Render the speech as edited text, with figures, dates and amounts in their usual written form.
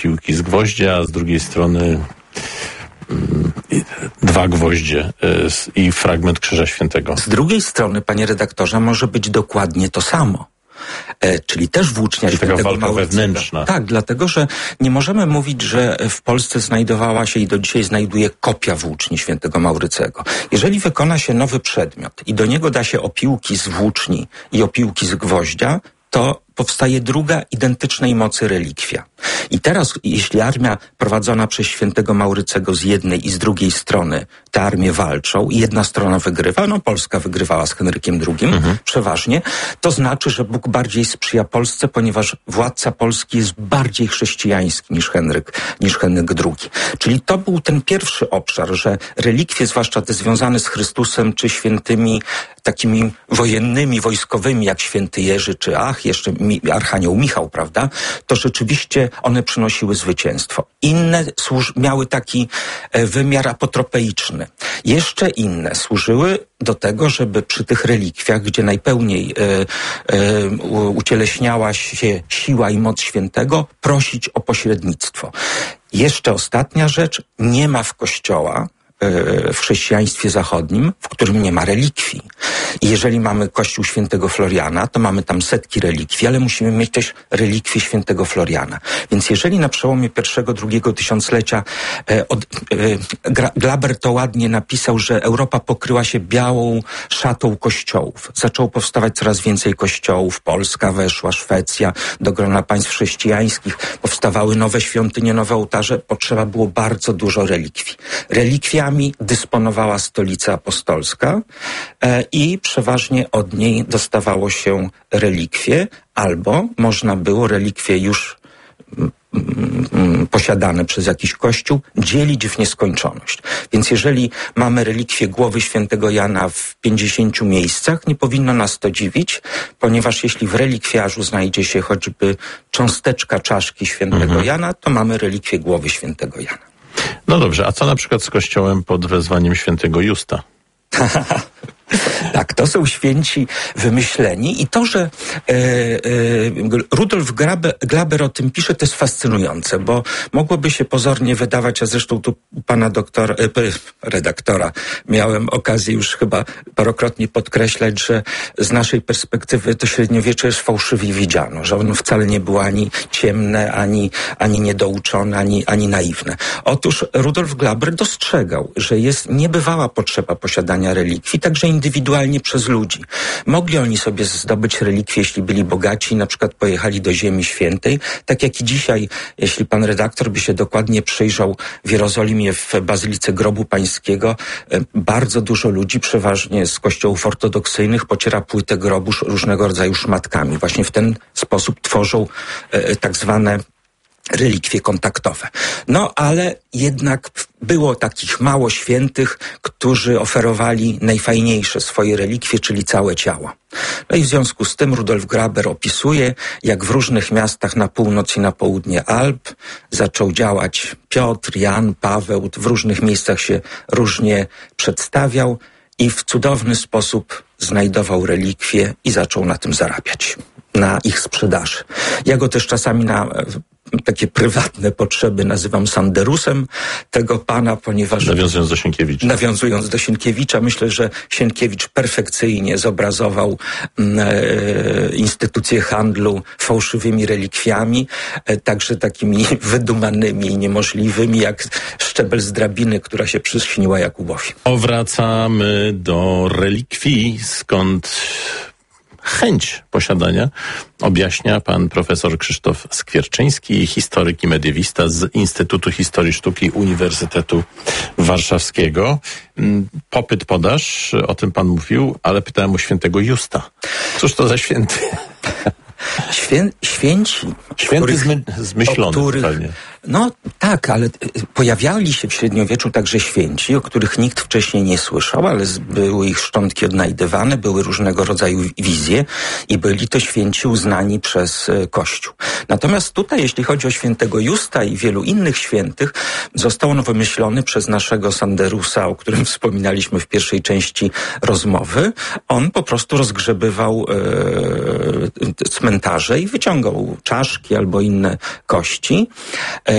piłki z gwoździa, a z drugiej strony 2 gwoździe i fragment Krzyża Świętego. Z drugiej strony, panie redaktorze, może być dokładnie to samo. Czyli też włócznia Świętego Taka walka Maurycego. Wewnętrzna. Tak, dlatego, że nie możemy mówić, że w Polsce znajdowała się i do dzisiaj znajduje kopia włóczni Świętego Maurycego. Jeżeli wykona się nowy przedmiot i do niego da się opiłki z włóczni i opiłki z gwoździa, to powstaje druga identycznej mocy relikwia. I teraz, jeśli armia prowadzona przez Świętego Maurycego z jednej i z drugiej strony, te armie walczą i jedna strona wygrywa, Polska wygrywała z Henrykiem II przeważnie, to znaczy, że Bóg bardziej sprzyja Polsce, ponieważ władca Polski jest bardziej chrześcijański niż Henryk II. Czyli to był ten pierwszy obszar, że relikwie, zwłaszcza te związane z Chrystusem, czy świętymi takimi wojennymi, wojskowymi, jak święty Jerzy, czy jeszcze Archanioł Michał, prawda, to rzeczywiście one przynosiły zwycięstwo. Inne miały taki wymiar apotropeiczny. Jeszcze inne służyły do tego, żeby przy tych relikwiach, gdzie najpełniej ucieleśniała się siła i moc świętego, prosić o pośrednictwo. Jeszcze ostatnia rzecz, nie ma w kościoła w chrześcijaństwie zachodnim, w którym nie ma relikwii. I jeżeli mamy kościół świętego Floriana, to mamy tam setki relikwii, ale musimy mieć też relikwie świętego Floriana. Więc jeżeli na przełomie I-II tysiąclecia Glaber to ładnie napisał, że Europa pokryła się białą szatą kościołów. Zaczęło powstawać coraz więcej kościołów. Polska weszła, Szwecja, do grona państw chrześcijańskich. Powstawały nowe świątynie, nowe ołtarze. Potrzeba było bardzo dużo relikwii. Relikwiami dysponowała Stolica Apostolska i przeważnie od niej dostawało się relikwie, albo można było relikwie już posiadane przez jakiś kościół dzielić w nieskończoność. Więc jeżeli mamy relikwie głowy świętego Jana w 50 miejscach, nie powinno nas to dziwić, ponieważ jeśli w relikwiarzu znajdzie się choćby cząsteczka czaszki świętego Jana, to mamy relikwie głowy świętego Jana. No dobrze, a co na przykład z kościołem pod wezwaniem świętego Justa? Tak, to są święci wymyśleni i to, że Rudolf Glaber o tym pisze, to jest fascynujące, bo mogłoby się pozornie wydawać, a zresztą tu pana redaktora miałem okazję już chyba parokrotnie podkreślać, że z naszej perspektywy to średniowiecze jest fałszywie widziano, że ono wcale nie było ani ciemne, ani niedouczone, ani naiwne. Otóż Rudolf Glaber dostrzegał, że jest niebywała potrzeba posiadania relikwii, także indywidualnie przez ludzi. Mogli oni sobie zdobyć relikwie, jeśli byli bogaci, na przykład pojechali do Ziemi Świętej, tak jak i dzisiaj, jeśli pan redaktor by się dokładnie przyjrzał w Jerozolimie w Bazylice Grobu Pańskiego, bardzo dużo ludzi, przeważnie z kościołów ortodoksyjnych, pociera płytę grobu różnego rodzaju szmatkami. Właśnie w ten sposób tworzą tak zwane relikwie kontaktowe. No, ale jednak było takich mało świętych, którzy oferowali najfajniejsze swoje relikwie, czyli całe ciała. No i w związku z tym Rudolf Glaber opisuje, jak w różnych miastach na północ i na południe Alp zaczął działać Piotr, Jan, Paweł, w różnych miejscach się różnie przedstawiał i w cudowny sposób znajdował relikwie i zaczął na tym zarabiać, na ich sprzedaży. Ja go też czasami na takie prywatne potrzeby nazywam Sanderusem tego pana, ponieważ... Nawiązując do Sienkiewicza, myślę, że Sienkiewicz perfekcyjnie zobrazował instytucję handlu fałszywymi relikwiami, także takimi wydumanymi i niemożliwymi, jak szczebel z drabiny, która się przyśniła Jakubowi. Powracamy do relikwii, skąd chęć posiadania objaśnia pan profesor Krzysztof Skwierczyński, historyk i mediewista z Instytutu Historii Sztuki Uniwersytetu Warszawskiego. Popyt, podaż, o tym pan mówił, ale pytałem o świętego Justa. Cóż to za święty? Święci. Święty zmyślony pewnie. No tak, ale pojawiali się w średniowieczu także święci, o których nikt wcześniej nie słyszał, ale były ich szczątki odnajdywane, były różnego rodzaju wizje i byli to święci uznani przez Kościół. Natomiast tutaj, jeśli chodzi o świętego Justa i wielu innych świętych, został on wymyślony przez naszego Sanderusa, o którym wspominaliśmy w pierwszej części rozmowy. On po prostu rozgrzebywał cmentarze i wyciągał czaszki albo inne kości.